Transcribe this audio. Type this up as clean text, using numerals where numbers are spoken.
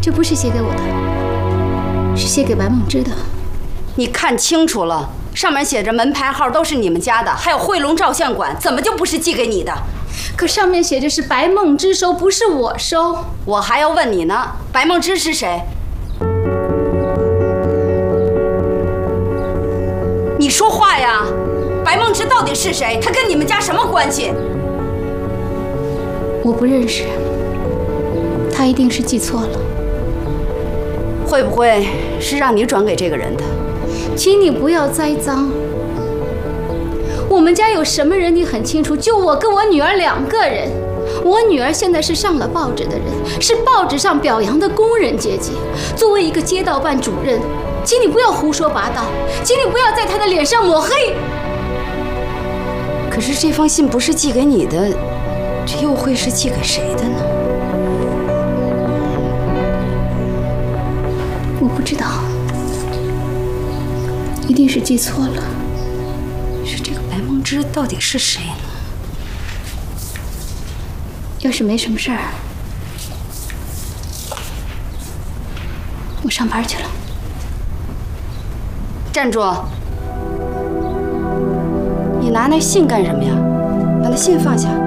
这不是写给我的，是写给白梦之的。 你看清楚了，上面写着门牌号都是你们家的，还有汇龙照相馆，怎么就不是寄给你的？ 可上面写着是白梦之收，不是我收。 我还要问你呢，白梦之是谁？你说话呀！白梦之到底是谁？他跟你们家什么关系？ 我不认识，他一定是记错了。 会不会是让你转给这个人的？ 请你不要栽赃。我们家有什么人你很清楚，就我跟我女儿2个人。我女儿现在是上了报纸的人，是报纸上表扬的工人阶级。作为一个街道办主任，请你不要胡说八道，请你不要在她的脸上抹黑。 可是这封信不是寄给你的，这又会是寄给谁的呢？ 我不知道，一定是记错了。 是这个白梦之到底是谁呢？ 要是没什么事儿，我上班去了。 站住！你拿那信干什么呀？把那信放下。